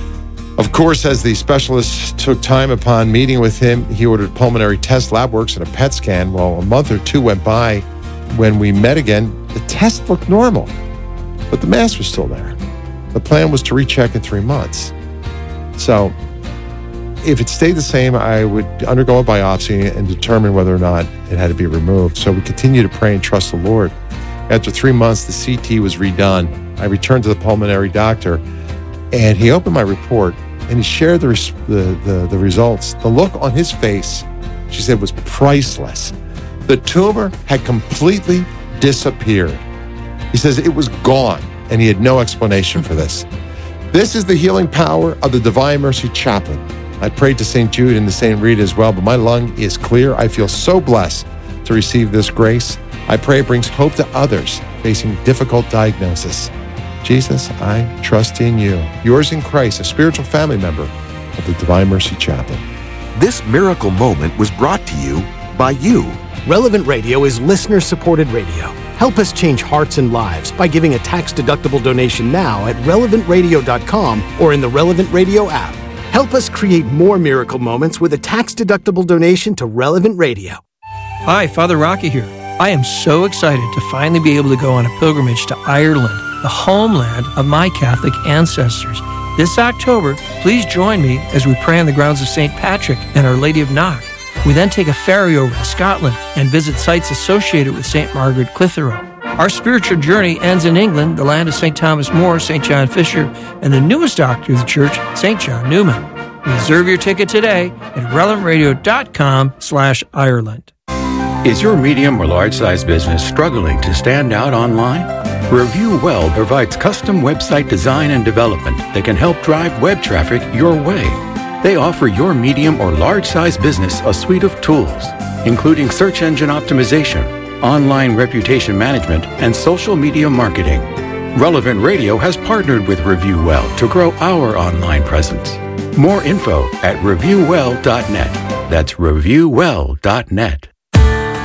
Speaker 2: of course, as the specialist took time upon meeting with him, he ordered pulmonary test, lab works, and a P E T scan. Well, a month or two went by. When we met again, the test looked normal, but the mass was still there. The plan was to recheck in three months. So if it stayed the same, I would undergo a biopsy and determine whether or not it had to be removed. So we continue to pray and trust the Lord. After three months, the C T was redone. I returned to the pulmonary doctor, and he opened my report, and he shared the, res- the, the, the results. The look on his face, she said, was priceless. The tumor had completely disappeared. He says it was gone, and he had no explanation for this. This is the healing power of the Divine Mercy Chaplain. I prayed to Saint Jude and to Saint Rita as well, but my lung is clear. I feel so blessed to receive this grace. I pray it brings hope to others facing difficult diagnosis. Jesus, I trust in you. Yours in Christ, a spiritual family member of the Divine Mercy Chaplain.
Speaker 14: This miracle moment was brought to you by you.
Speaker 3: Relevant Radio is listener-supported radio. Help us change hearts and lives by giving a tax-deductible donation now at relevant radio dot com or in the Relevant Radio app. Help us create more miracle moments with a tax-deductible donation to Relevant Radio.
Speaker 5: Hi, Father Rocky here. I am so excited to finally be able to go on a pilgrimage to Ireland, the homeland of my Catholic ancestors. This October, please join me as we pray on the grounds of Saint Patrick and Our Lady of Knock. We then take a ferry over to Scotland and visit sites associated with Saint Margaret Clitheroe. Our spiritual journey ends in England, the land of Saint Thomas More, Saint John Fisher, and the newest doctor of the church, Saint John Newman. Reserve your ticket today at relevant radio dot com slash Ireland.
Speaker 13: Is your medium or large size business struggling to stand out online? Review Well provides custom website design and development that can help drive web traffic your way. They offer your medium or large size business a suite of tools, including search engine optimization, online reputation management, and social media marketing. Relevant Radio has partnered with Review Well to grow our online presence. More info at review well dot net. That's review well dot net.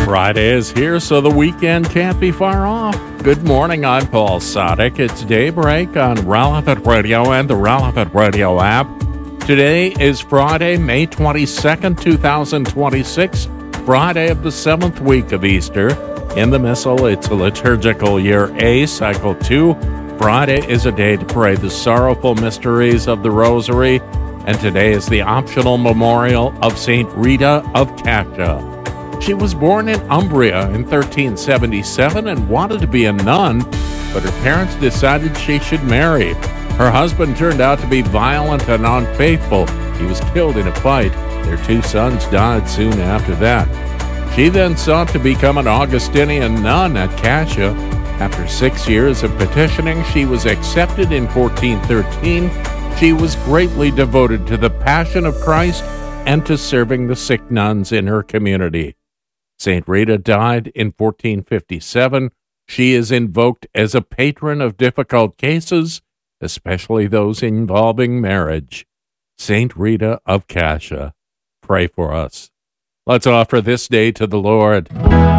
Speaker 15: Friday is here, so the weekend can't be far off. Good morning, I'm Paul Sadek. It's Daybreak on Relevant Radio and the Relevant Radio app. Today is Friday, May twenty-second, twenty twenty-six, Friday of the seventh week of Easter. In the Missal, it's a liturgical year A, cycle two. Friday is a day to pray the sorrowful mysteries of the Rosary, and today is the optional memorial of Saint Rita of Cascia. She was born in Umbria in thirteen seventy-seven and wanted to be a nun, but her parents decided she should marry. Her husband turned out to be violent and unfaithful. He was killed in a fight. Their two sons died soon after that. She then sought to become an Augustinian nun at Cascia. After six years of petitioning, she was accepted in fourteen thirteen. She was greatly devoted to the Passion of Christ and to serving the sick nuns in her community. Saint Rita died in fourteen fifty-seven. She is invoked as a patron of difficult cases, especially those involving marriage. Saint Rita of Cascia, pray for us. Let's offer this day to the Lord.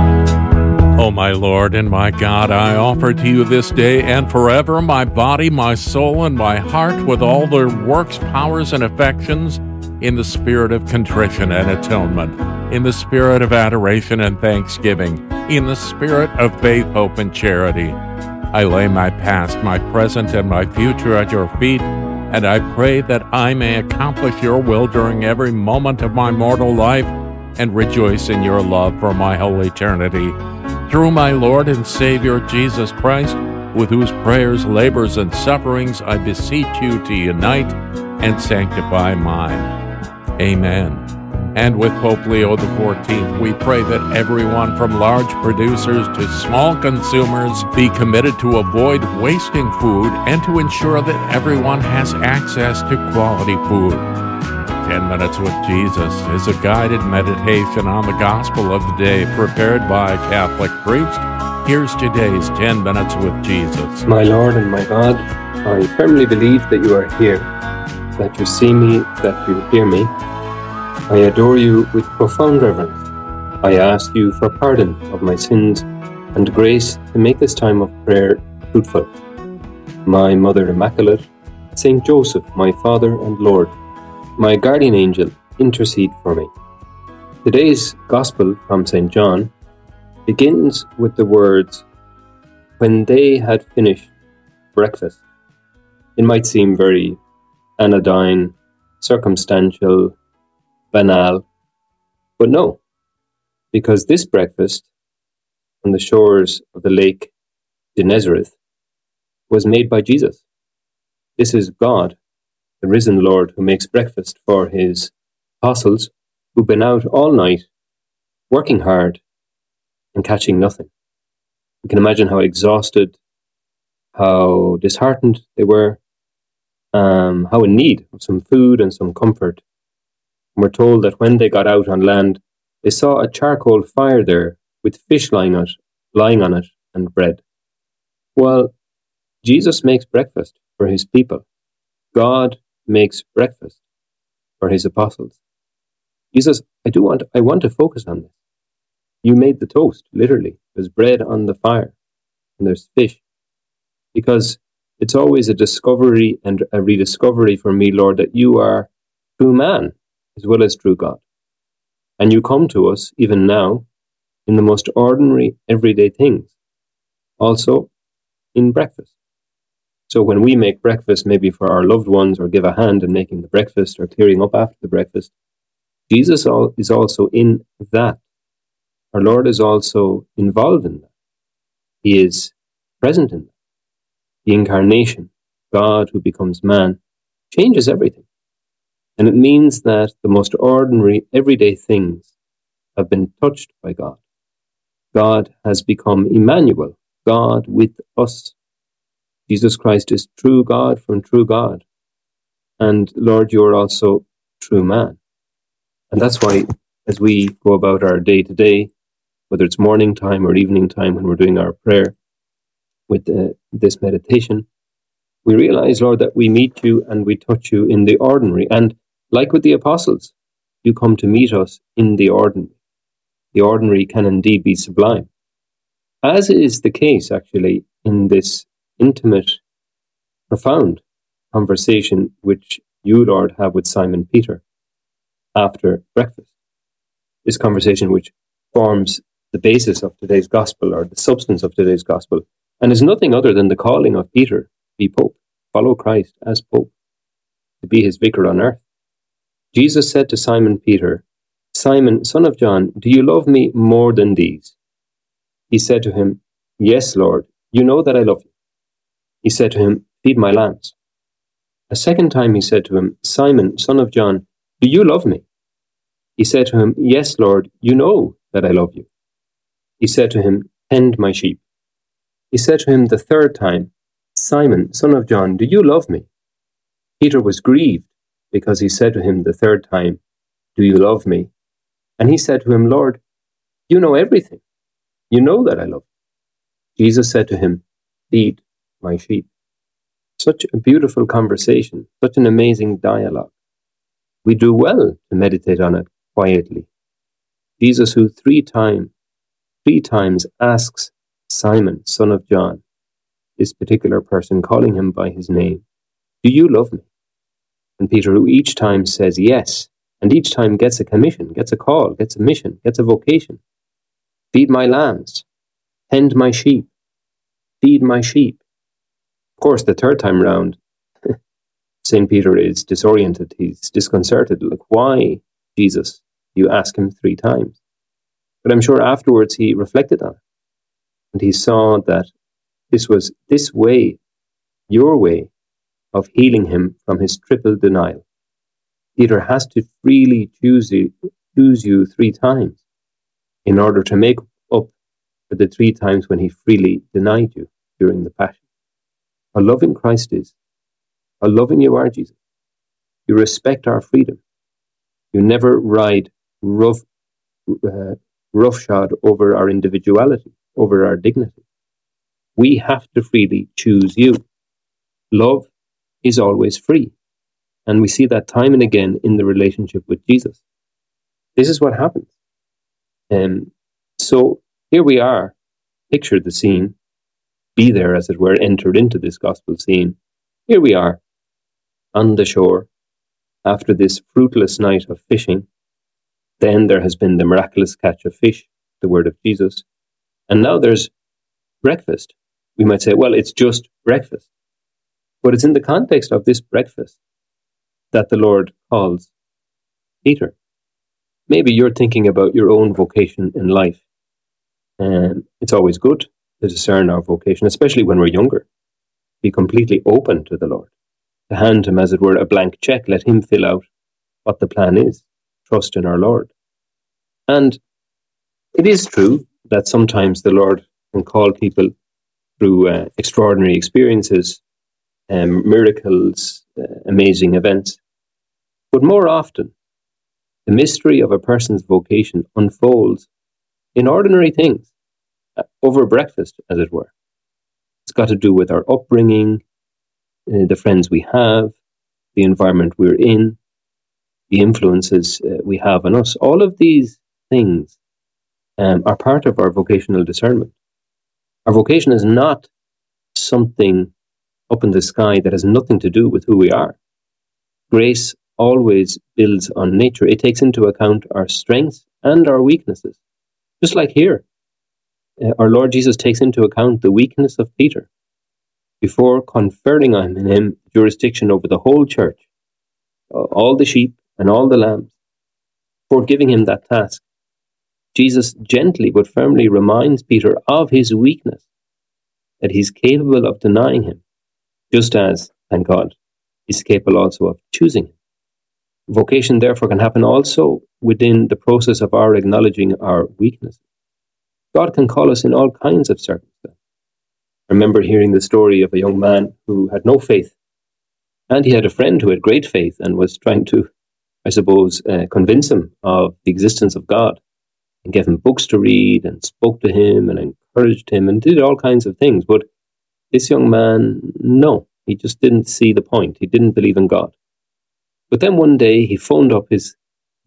Speaker 15: O my Lord and my God, I offer to you this day and forever my body, my soul, and my heart with all their works, powers, and affections, in the spirit of contrition and atonement, in the spirit of adoration and thanksgiving, in the spirit of faith, hope, and charity. I lay my past, my present, and my future at your feet, and I pray that I may accomplish your will during every moment of my mortal life and rejoice in your love for my whole eternity. Through my Lord and Savior Jesus Christ, with whose prayers, labors, and sufferings I beseech you to unite and sanctify mine. Amen. And with Pope Leo the fourteenth, we pray that everyone from large producers to small consumers be committed to avoid wasting food and to ensure that everyone has access to quality food. Ten Minutes with Jesus is a guided meditation on the gospel of the day prepared by a Catholic priest. Here's today's Ten Minutes with Jesus.
Speaker 16: My Lord and my God, I firmly believe that you are here, that you see me, that you hear me. I adore you with profound reverence. I ask you for pardon of my sins and grace to make this time of prayer fruitful. My Mother Immaculate, Saint Joseph, my Father and Lord, my guardian angel, intercede for me. Today's Gospel from Saint John begins with the words, when they had finished breakfast. It might seem very anodyne, circumstantial, banal, but no, because this breakfast on the shores of the lake Gennesareth was made by Jesus. This is God, the risen Lord, who makes breakfast for his apostles who've been out all night, working hard and catching nothing. You can imagine how exhausted, how disheartened they were, um, how in need of some food and some comfort. And we're told that when they got out on land, they saw a charcoal fire there with fish lying on it, lying on it and bread. Well, Jesus makes breakfast for his people. God makes breakfast for his apostles. Jesus, I do want, I want to focus on this. You made the toast, literally. There's bread on the fire and there's fish. Because it's always a discovery and a rediscovery for me, Lord, that you are true man as well as true God. And you come to us, even now, in the most ordinary, everyday things. Also, in breakfast. So when we make breakfast, maybe for our loved ones, or give a hand in making the breakfast, or clearing up after the breakfast, Jesus is also in that. Our Lord is also involved in that. He is present in that. The incarnation, God who becomes man, changes everything. And it means that the most ordinary, everyday things have been touched by God. God has become Emmanuel, God with us. Jesus Christ is true God from true God. And Lord, you are also true man. And that's why, as we go about our day to day, whether it's morning time or evening time when we're doing our prayer with uh, this meditation, we realize, Lord, that we meet you and we touch you in the ordinary. And like with the apostles, you come to meet us in the ordinary. The ordinary can indeed be sublime. As is the case, actually, in this intimate, profound conversation which you, Lord, have with Simon Peter after breakfast. This conversation which forms the basis of today's gospel, or the substance of today's gospel, and is nothing other than the calling of Peter to be Pope, follow Christ as Pope, to be his vicar on earth. Jesus said to Simon Peter, Simon, son of John, do you love me more than these? He said to him, Yes, Lord, you know that I love you. He said to him, Feed my lambs. A second time he said to him, Simon, son of John, do you love me? He said to him, Yes, Lord, you know that I love you. He said to him, Tend my sheep. He said to him the third time, Simon, son of John, do you love me? Peter was grieved because he said to him the third time, Do you love me? And he said to him, Lord, you know everything. You know that I love you. Jesus said to him, Feed my sheep. Such a beautiful conversation, such an amazing dialogue. We do well to meditate on it quietly. Jesus, who three times, three times asks Simon, son of John, this particular person, calling him by his name, Do you love me? And Peter, who each time says yes, and each time gets a commission, gets a call, gets a mission, gets a vocation. Feed my lambs, tend my sheep, feed my sheep. Of course, the third time round, Saint Peter is disoriented, he's disconcerted. Like, why, Jesus, you ask him three times? But I'm sure afterwards he reflected on it. And he saw that this was this way, your way, of healing him from his triple denial. Peter has to freely choose you, choose you three times in order to make up for the three times when he freely denied you during the Passion. How loving Christ is. How loving you are, Jesus. You respect our freedom. You never ride rough, uh, roughshod over our individuality, over our dignity. We have to freely choose you. Love is always free. And we see that time and again in the relationship with Jesus. This is what happens. Um, so here we are. Picture the scene. Be there, as it were, entered into this gospel scene. Here we are on the shore after this fruitless night of fishing. Then there has been the miraculous catch of fish, the word of Jesus. And now there's breakfast. We might say, well, it's just breakfast. But it's in the context of this breakfast that the Lord calls Peter. Maybe you're thinking about your own vocation in life. And it's always good to discern our vocation, especially when we're younger. Be completely open to the Lord. To hand him, as it were, a blank check. Let him fill out what the plan is. Trust in our Lord. And it is true that sometimes the Lord can call people through uh, extraordinary experiences, um, miracles, uh, amazing events. But more often, the mystery of a person's vocation unfolds in ordinary things, uh, over breakfast, as it were. It's got to do with our upbringing, uh, the friends we have, the environment we're in, the influences uh, we have on us. All of these things um, are part of our vocational discernment. Our vocation is not something up in the sky that has nothing to do with who we are. Grace always builds on nature. It takes into account our strengths and our weaknesses. Just like here, uh, our Lord Jesus takes into account the weakness of Peter before conferring on him jurisdiction over the whole church, uh, all the sheep and all the lambs. For giving him that task, Jesus gently but firmly reminds Peter of his weakness, that he's capable of denying him, just as, thank God, he's capable also of choosing him. Vocation, therefore, can happen also within the process of our acknowledging our weakness. God can call us in all kinds of circumstances. I remember hearing the story of a young man who had no faith, and he had a friend who had great faith and was trying to, I suppose, uh, convince him of the existence of God, and gave him books to read and spoke to him and encouraged him and did all kinds of things. But this young man, no, he just didn't see the point. He didn't believe in God. But then one day he phoned up his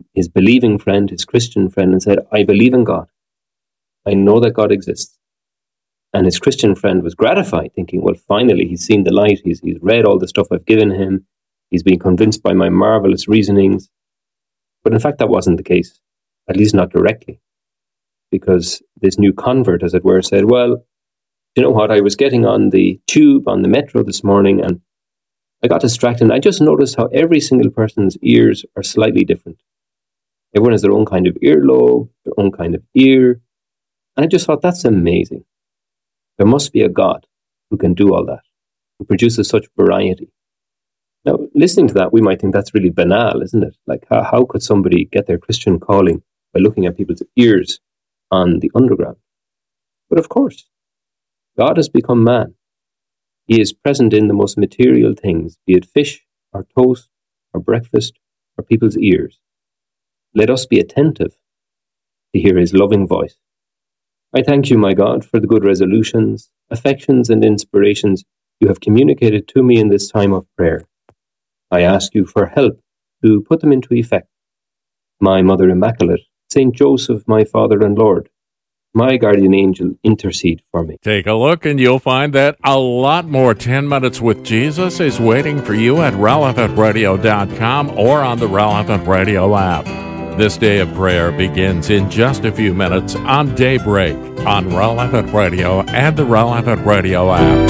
Speaker 16: his believing friend, his Christian friend, and said, I believe in God. I know that God exists. And his Christian friend was gratified, thinking, well, finally, he's seen the light. He's, he's read all the stuff I've given him. He's been convinced by my marvelous reasonings. But in fact, that wasn't the case, at least not directly. Because this new convert, as it were, said, well, you know what? I was getting on the tube, on the metro this morning, and I got distracted. And I just noticed how every single person's ears are slightly different. Everyone has their own kind of earlobe, their own kind of ear. And I just thought, that's amazing. There must be a God who can do all that, who produces such variety. Now, listening to that, we might think that's really banal, isn't it? Like, how, how could somebody get their Christian calling by looking at people's ears on the underground? But of course, God has become man. He is present in the most material things, be it fish, or toast, or breakfast, or people's ears. Let us be attentive to hear his loving voice. I thank you, my God, for the good resolutions, affections, and inspirations you have communicated to me in this time of prayer. I ask you for help to put them into effect. My Mother Immaculate, Saint Joseph, my Father and Lord, my guardian angel, intercede for me.
Speaker 15: Take a look and you'll find that a lot more ten minutes with Jesus is waiting for you at relevant radio dot com or on the Relevant Radio app. This day of prayer begins in just a few minutes on Daybreak on Relevant Radio and the Relevant Radio app.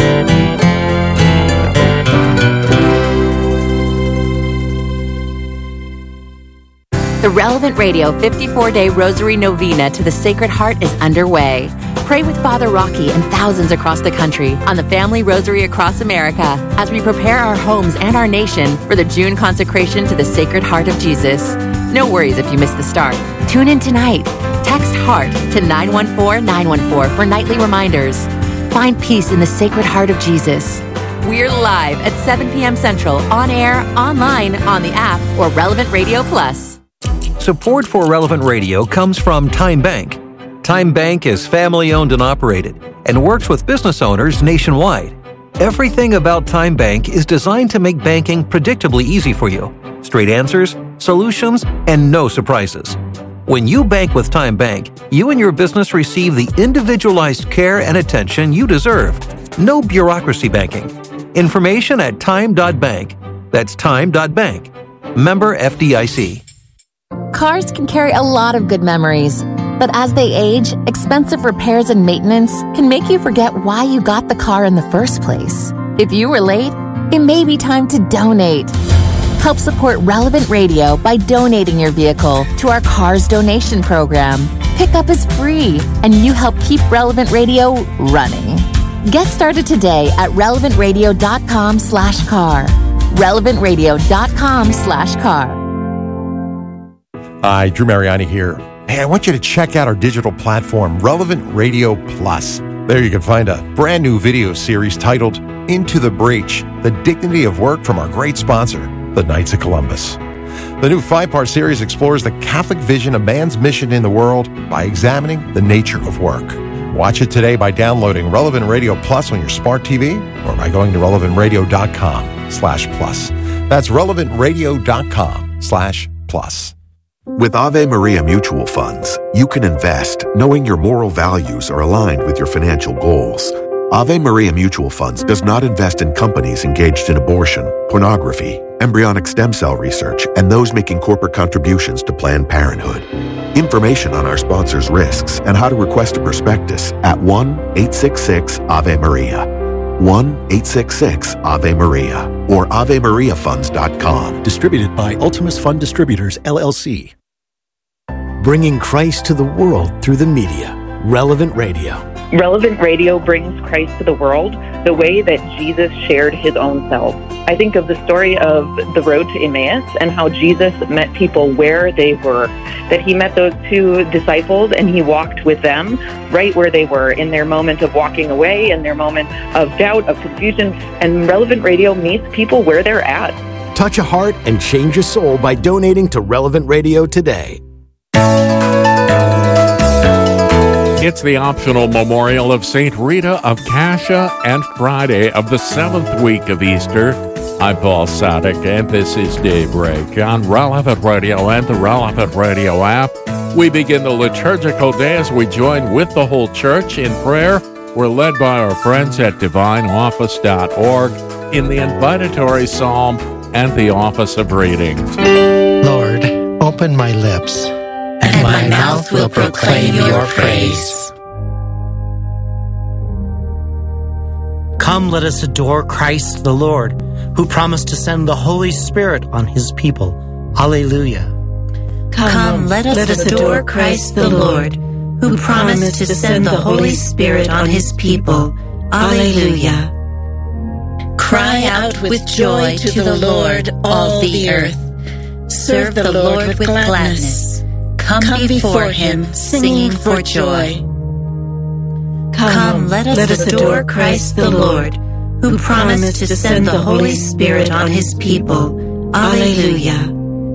Speaker 4: The Relevant Radio fifty-four day Rosary Novena to the Sacred Heart is underway. Pray with Father Rocky and thousands across the country on the Family Rosary across America as we prepare our homes and our nation for the June consecration to the Sacred Heart of Jesus. No worries if you missed the start. Tune in tonight. Text HEART to nine one four nine one four for nightly reminders. Find peace in the Sacred Heart of Jesus. We're live at seven p.m. Central, on air, online, on the app, or Relevant Radio Plus.
Speaker 17: Support for Relevant Radio comes from Time Bank. Time Bank is family-owned and operated and works with business owners nationwide. Everything about Time Bank is designed to make banking predictably easy for you. Straight answers, solutions, and no surprises. When you bank with Time Bank, you and your business receive the individualized care and attention you deserve. No bureaucracy banking. Information at time dot bank. That's time dot bank. Member F D I C.
Speaker 4: Cars can carry a lot of good memories, but as they age, expensive repairs and maintenance can make you forget why you got the car in the first place. If you were late, it may be time to donate. Help support Relevant Radio by donating your vehicle to our Cars Donation Program. Pickup is free, and you help keep Relevant Radio running. Get started today at relevant radio dot com slash car. relevant radio dot com slash car.
Speaker 2: Hi, Drew Mariani here. Hey, I want you to check out our digital platform, Relevant Radio Plus. There you can find a brand new video series titled Into the Breach, The Dignity of Work from our great sponsor, the Knights of Columbus. The new five-part series explores the Catholic vision of man's mission in the world by examining the nature of work. Watch it today by downloading Relevant Radio Plus on your smart T V or by going to relevant radio dot com slash plus. That's relevant radio dot com slash plus.
Speaker 14: With Ave Maria Mutual Funds, you can invest knowing your moral values are aligned with your financial goals. Ave Maria Mutual Funds does not invest in companies engaged in abortion, pornography, embryonic stem cell research, and those making corporate contributions to Planned Parenthood. Information on our sponsors' risks and how to request a prospectus at one eight six six Ave Maria. one eight six six Ave Maria or ave maria funds dot com.
Speaker 3: Distributed by Ultimus Fund Distributors, L L C. Bringing Christ to the world through the media. Relevant Radio.
Speaker 18: Relevant Radio brings Christ to the world the way that Jesus shared his own self. I think of the story of the road to Emmaus and how Jesus met people where they were, that he met those two disciples and he walked with them right where they were in their moment of walking away, in their moment of doubt, of confusion. And Relevant Radio meets people where they're at.
Speaker 3: Touch a heart and change a soul by donating to Relevant Radio today.
Speaker 15: It's the optional memorial of Saint Rita of Cascia and Friday of the seventh week of Easter I'm Paul Sadek, and this is Daybreak on Relevant Radio and the Relevant Radio app. We begin the liturgical day as we join with the whole church in prayer. We're led by our friends at divine office dot org in the invitatory psalm and the office of readings.
Speaker 19: Lord, open my lips,
Speaker 20: and my mouth will proclaim your praise.
Speaker 21: Come, let us adore Christ the Lord, who promised to send the Holy Spirit on his people. Alleluia.
Speaker 20: Come, let us, let us adore Christ the Lord, who promised to send the Holy Spirit on his people. Alleluia. Cry out with joy to the Lord, all the earth. Serve the Lord with gladness. Come before him, singing for joy. Come, let us, let us adore Christ the Lord, who promised to send the Holy Spirit on his people. Alleluia.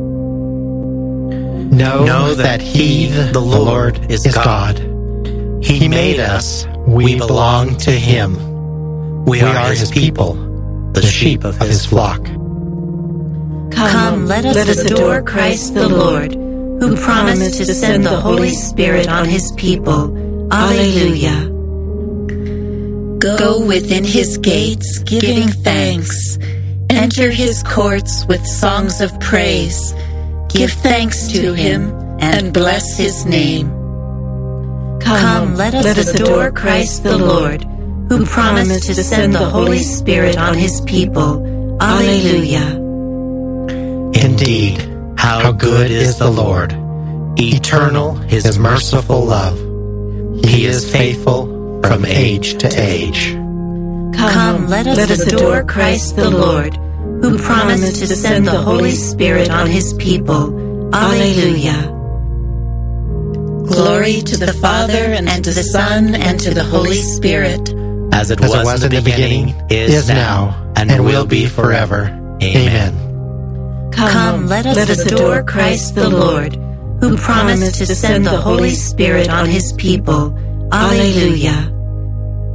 Speaker 19: Know, know that he, the Lord, is God. He made us, we belong to him. We are his people, the sheep of his flock.
Speaker 20: Come, let us, let us adore Christ the Lord, who promised to send the Holy Spirit on his people. Alleluia. Go within his gates, giving thanks. Enter his courts with songs of praise. Give thanks to him and bless his name. Come, let us, let us adore Christ the Lord, who promised to send the Holy Spirit on his people. Alleluia.
Speaker 19: Indeed, how good is the Lord! Eternal his merciful love. He is faithful from age to age.
Speaker 20: Come, let us, let us adore Christ the Lord, who promised to send the Holy Spirit on his people. Alleluia. Glory to the Father, and to the Son, and to the Holy Spirit.
Speaker 19: As it, As was, it was in the beginning, beginning is now, and, and will be forever. Amen.
Speaker 20: Come, let us, let us adore Christ the Lord, who promised to send the Holy Spirit on his people. Alleluia.